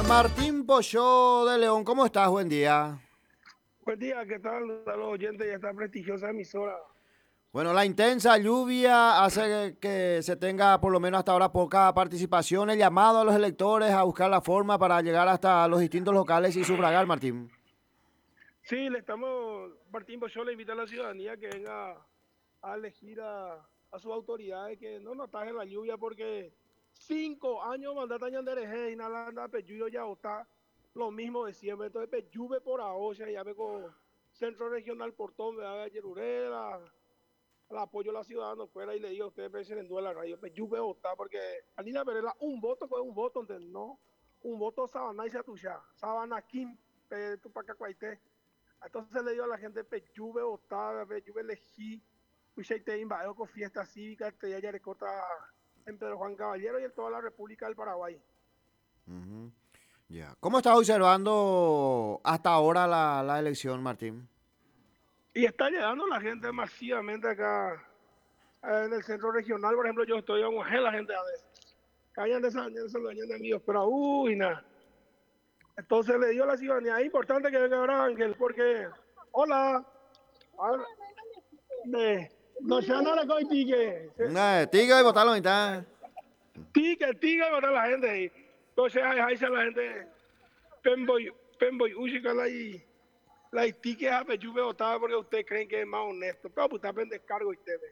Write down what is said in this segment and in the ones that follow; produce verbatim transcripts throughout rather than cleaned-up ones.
Martín Polló de León, ¿cómo estás? Buen día. Buen día, ¿qué tal a los oyentes de esta prestigiosa emisora? Bueno, la intensa lluvia hace que se tenga por lo menos hasta ahora poca participación. El llamado a los electores a buscar la forma para llegar hasta los distintos locales y sufragar, Martín. Sí, le estamos, Martín Boschó le invita a la ciudadanía que venga a elegir a, a sus autoridades, que no nos atajen la lluvia porque cinco años mandata ñandereje y nada pechuyo ya está lo mismo de siempre. Entonces, pechuve por ahora, ya vengo Centro Regional Portón, me haga Yerurera, el apoyo a la ciudadana fuera y le digo a ustedes, presidente, en la radio, pechuve está porque Alina Perela, un voto fue un voto, ¿entendés? No, un voto Sabana y Satuya, Sabana Kim, Tupac Cuaité. Entonces le digo a la gente, Pechuve, Otávio, Pechuve, Lejí, Ucheite, Invadeo con fiesta cívica, este ya recota en Pedro Juan Caballero y en toda la República del Paraguay. Uh-huh. Yeah. ¿Cómo estás observando hasta ahora la, la elección, Martín? Y está llegando la gente masivamente acá en el centro regional. Por ejemplo, yo estoy en Mujer, la gente a veces. Cañan de esa de esos de amigos, pero uy, nada. Entonces le digo a la ciudadanía, es importante que venga ahora Ángel, porque, hola, ahora, de, no se anda con tique. Eh, Tiga y botar la mitad. Tique, tique, para la gente ahí. Entonces ahí se la gente, Pemboy, Pemboy, Ushika, la y la y tique a pechuve botada porque ustedes creen que es más honesto. Pero pues también descargo ustedes.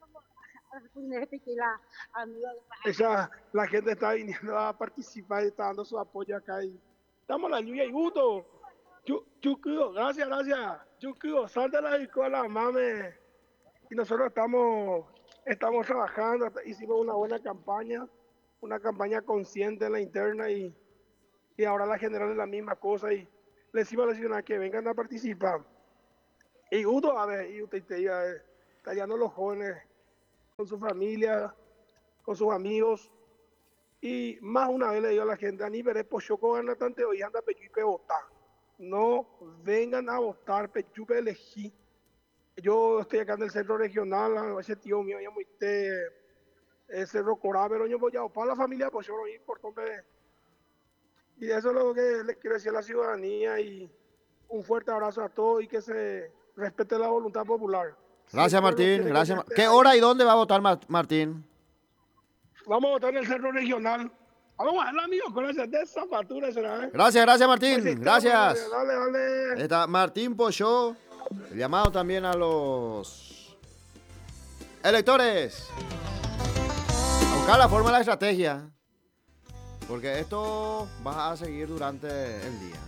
Esa, la gente está viniendo a participar y está dando su apoyo acá. Y estamos la lluvia y gusto. Chukido, gracias, gracias. Chukido, sal de la escuela, mame. Y nosotros estamos, estamos trabajando, hicimos una buena campaña, una campaña consciente en la interna y, y ahora la general es la misma cosa y le decimos a la ciudad que vengan a participar. Y gusto, a ver, y usted está tallando los jóvenes con su familia, con sus amigos. Y más una vez le digo a la gente, Ani veré pochoco gana tanto hoy anda pechupe votar. No vengan a votar, pechupe elegí. Yo estoy acá en el centro regional, ese tío mío ya muy ese Cerro Corá, pero yo voy a para la familia, pues yo lo importante. Y eso es lo que les quiero decir a la ciudadanía y un fuerte abrazo a todos y que se respete la voluntad popular. Si el Gracias, pueblo Martín. quiere que yo Gracias. esté ¿Qué ahí, hora y dónde va a votar Martín? vamos a votar en el centro regional. Vamos a ver, amigos, con esa de esa factura será, ¿eh? Gracias, gracias, Pues Martín. estamos, Gracias. dale, dale. Está Martín Polló, el llamado también a los electores a buscar la forma de la estrategia, porque esto va a seguir durante el día.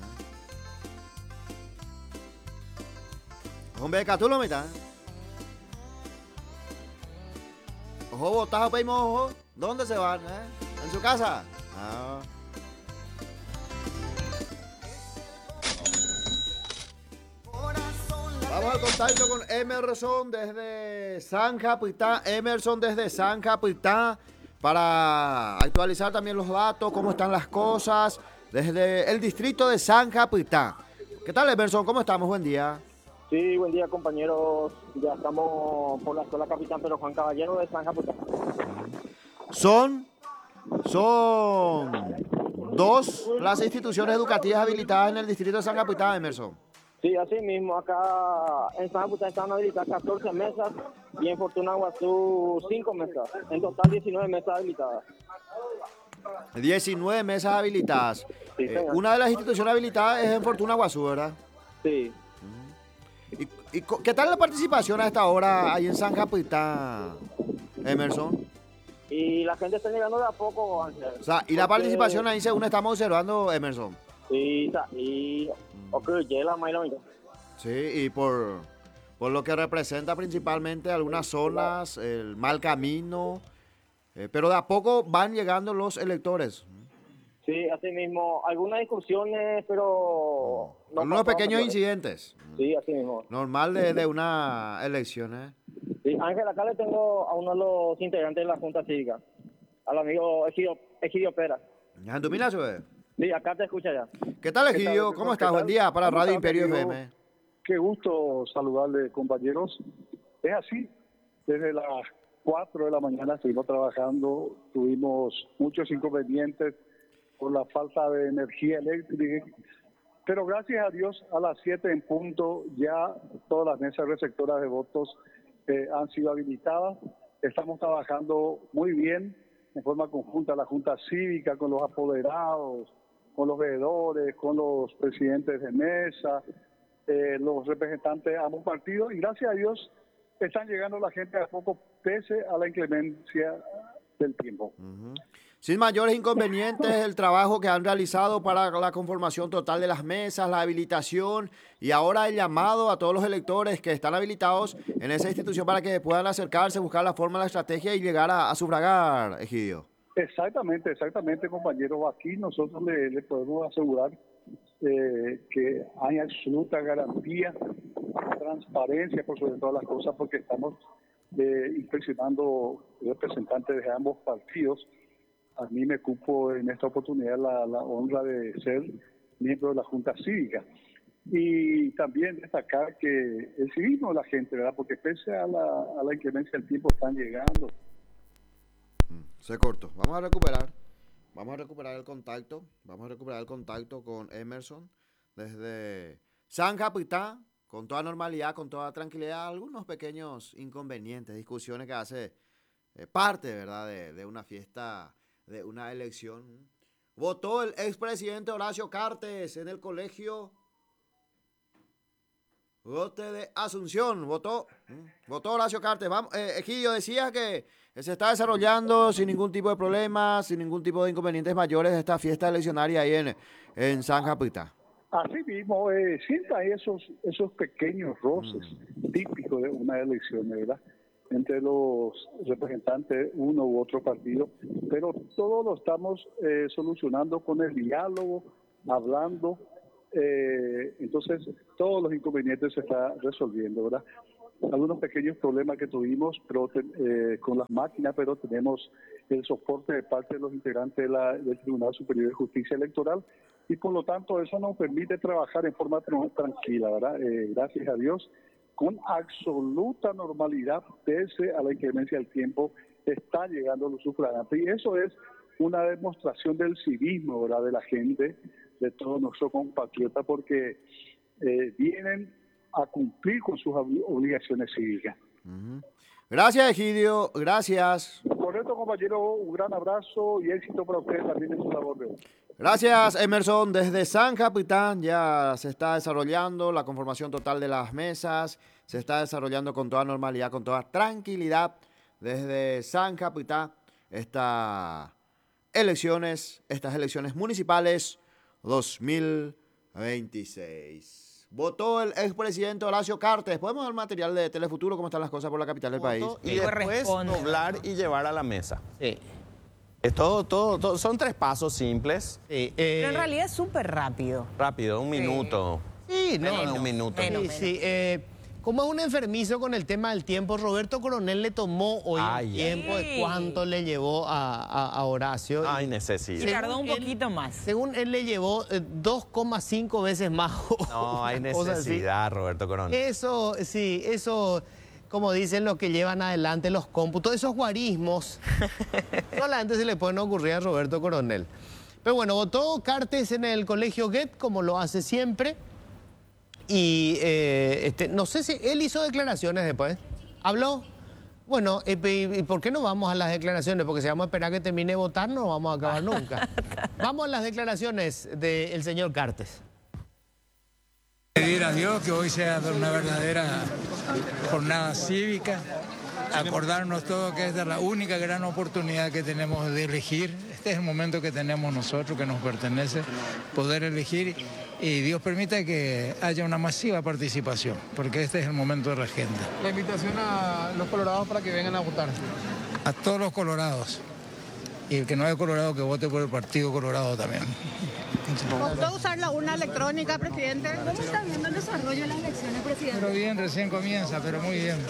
Hombre, tú lo mitad. Ojo, botajo, peimo, ojo. ¿Dónde se van? Eh? ¿En su casa? Ah. Vamos al contacto con Emerson desde San Capitán. Emerson desde San Capitán para actualizar también los datos, cómo están las cosas desde el distrito de San Capitán. ¿Qué tal, Emerson? ¿Cómo estamos? Buen día. Sí, buen día, compañeros. Ya estamos por la escuela Capitán Pedro Juan Caballero de San Capitán. Son, son dos las instituciones educativas habilitadas en el distrito de San Capitán, Emerson. Sí, así mismo, acá en San Capitán están habilitadas catorce mesas y en Fortuna Guazú cinco mesas. En total diecinueve mesas habilitadas. diecinueve mesas habilitadas. Sí, Eh, una de las instituciones habilitadas es en Fortuna Guazú, ¿verdad? Sí. ¿Y, y qué tal la participación a esta hora ahí en San Capitán, Emerson? Y la gente está llegando de a poco, Ángel. O sea, y la porque... participación ahí según estamos observando, Emerson. Sí, y... Ok, llega la mira. Sí, y por, por lo que representa principalmente algunas zonas, el mal camino, eh, pero de a poco van llegando los electores. Sí, así mismo. Algunas discusiones, pero... No Algunos pequeños incidentes. Sí, así mismo. Normal de, de una elección, ¿eh? Sí, Ángel, acá le tengo a uno de los integrantes de la Junta Cívica, al amigo Egidio, Egidio Pera. ¿Ya tu eh? Sí, acá te escucha ya. ¿Qué tal, Egidio? ¿Cómo estás? Buen día para Radio Imperio F M. Qué gusto saludarle, compañeros. Es así, desde las cuatro de la mañana estuvimos trabajando, tuvimos muchos inconvenientes por la falta de energía eléctrica. Pero gracias a Dios, a las siete en punto, ya todas las mesas receptoras de votos eh, han sido habilitadas. Estamos trabajando muy bien, en forma conjunta, la Junta Cívica, con los apoderados, con los veedores, con los presidentes de mesa, eh, los representantes de ambos partidos, y gracias a Dios están llegando la gente a poco, pese a la inclemencia del tiempo. Uh-huh. Sin mayores inconvenientes, el trabajo que han realizado para la conformación total de las mesas, la habilitación y ahora el llamado a todos los electores que están habilitados en esa institución para que puedan acercarse, buscar la forma, la estrategia y llegar a, a sufragar, Egidio. Exactamente, exactamente, compañero. Aquí nosotros le, le podemos asegurar eh, que hay absoluta garantía, transparencia por sobre todas las cosas, porque estamos eh, inspeccionando representantes de ambos partidos. A mí me cupo en esta oportunidad la, la honra de ser miembro de la Junta Cívica. Y también destacar que el civismo de la gente, ¿verdad? Porque pese a la, a la inclemencia del tiempo están llegando. Se cortó. Vamos a recuperar. Vamos a recuperar el contacto. Vamos a recuperar el contacto con Emerson desde San Capitán, con toda normalidad, con toda tranquilidad. Algunos pequeños inconvenientes, discusiones que hace eh, parte, ¿verdad?, de, de una fiesta, de una elección. Votó el expresidente Horacio Cartes en el colegio Goethe de Asunción. Votó, votó Horacio Cartes. Vamos, eh, Egidio, decía que se está desarrollando sin ningún tipo de problemas, sin ningún tipo de inconvenientes mayores esta fiesta eleccionaria ahí en, en San Capitán. Así mismo, eh, siempre hay esos, esos pequeños roces mm. típicos de una elección, ¿verdad?, entre los representantes de uno u otro partido, pero todo lo estamos eh, solucionando con el diálogo, hablando, eh, entonces todos los inconvenientes se están resolviendo, ¿verdad? Algunos pequeños problemas que tuvimos pero, eh, con las máquinas, pero tenemos el soporte de parte de los integrantes de la, del Tribunal Superior de Justicia Electoral, y por lo tanto eso nos permite trabajar en forma tranquila, ¿verdad? Eh, gracias a Dios, con absoluta normalidad, pese a la inclemencia del tiempo, están llegando los sufragantes. Y eso es una demostración del civismo, ¿verdad?, de la gente, de todos nuestros compatriotas, porque eh, vienen a cumplir con sus obligaciones cívicas. Uh-huh. Gracias, Egidio. Gracias. Correcto, compañero. Un gran abrazo y éxito para ustedes también en su labor de hoy. Gracias, Emerson. Desde San Capitán ya se está desarrollando la conformación total de las mesas. Se está desarrollando con toda normalidad, con toda tranquilidad. Desde San Capitán, estas elecciones, estas elecciones municipales dos mil veintiséis. Votó el expresidente Horacio Cartes. ¿Podemos ver material de Telefuturo cómo están las cosas por la capital del país? Y después doblar y llevar a la mesa. Sí. Es todo, todo, todo, son tres pasos simples. Sí, eh, Pero en realidad es súper rápido. Rápido, un minuto. Sí, no, Menos de no, un minuto. Sí, sí, eh, como es un enfermizo con el tema del tiempo, Roberto Coronel le tomó hoy Ay, el tiempo ay. de cuánto le llevó a, a, a Horacio. Hay Y necesidad. tardó un él- poquito más. Según él le llevó eh, dos coma cinco veces más. No, hay Una cosa así. necesidad, Roberto Coronel. Eso, sí, eso, como dicen los que llevan adelante los cómputos, esos guarismos, solamente se le pueden ocurrir a Roberto Coronel. Pero bueno, votó Cartes en el colegio Goethe, como lo hace siempre. Y eh, este, no sé si él hizo declaraciones después. ¿Habló? Bueno, eh, ¿y por qué no vamos a las declaraciones? Porque si vamos a esperar que termine de votar, no vamos a acabar nunca. Vamos a las declaraciones del señor Cartes. Pedir a Dios que hoy sea una verdadera jornada cívica, acordarnos todos que esta es la única gran oportunidad que tenemos de elegir. Este es el momento que tenemos nosotros, que nos pertenece, poder elegir, y Dios permita que haya una masiva participación, porque este es el momento de la agenda. La invitación a los colorados para que vengan a votar. A todos los colorados, y el que no es colorado que vote por el Partido Colorado también. ¿Optó usar la urna electrónica, presidente? ¿Cómo está viendo el desarrollo de las elecciones, presidente? Pero bien, recién comienza, pero muy bien.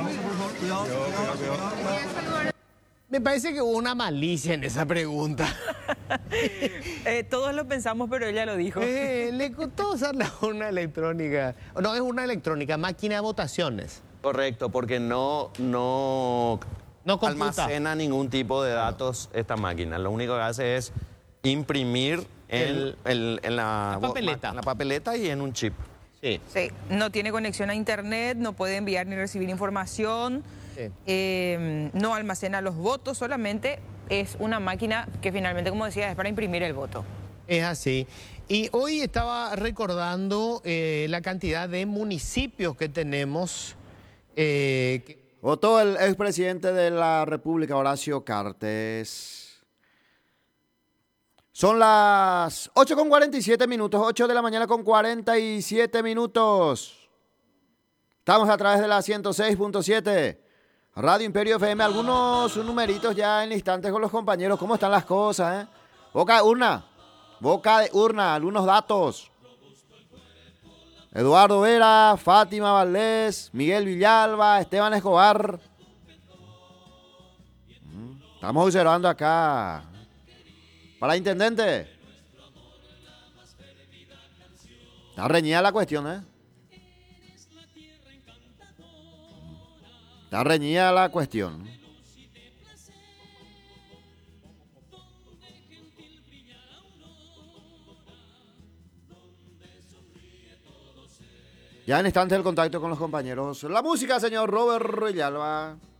Me parece que hubo una malicia en esa pregunta. Eh, todos lo pensamos, pero ella lo dijo. Eh, le costó usar la urna electrónica. No, es urna electrónica, máquina de votaciones. Correcto, porque no, no, No computa. almacena ningún tipo de datos esta máquina. Lo único que hace es imprimir el, el- en la, La papeleta. en la papeleta y en un chip. Sí. Sí, no tiene conexión a internet, no puede enviar ni recibir información, Sí. eh, no almacena los votos, solamente es una máquina que finalmente, como decía, es para imprimir el voto. Es así. Y hoy estaba recordando eh, la cantidad de municipios que tenemos. eh, que- Votó el expresidente de la República, Horacio Cartes. Son las ocho con cuarenta y siete minutos, ocho de la mañana con cuarenta y siete minutos. Estamos a través de la ciento seis punto siete. Radio Imperio F M, algunos numeritos ya en instantes con los compañeros. ¿Cómo están las cosas? Eh? Boca de urna, boca de urna, algunos datos. Eduardo Vera, Fátima Valdés, Miguel Villalba, Esteban Escobar. Estamos observando acá. Para intendente. Está reñida la cuestión, ¿eh? Está reñida la cuestión. Ya en instante el contacto con los compañeros. La música, señor Robert Villalba.